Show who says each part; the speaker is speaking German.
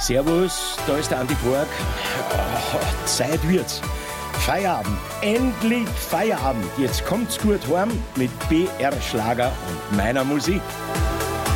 Speaker 1: Servus, da ist der Andi Borg. Zeit wird's. Feierabend, endlich Feierabend. Jetzt kommt's gut heim mit BR Schlager und meiner Musik.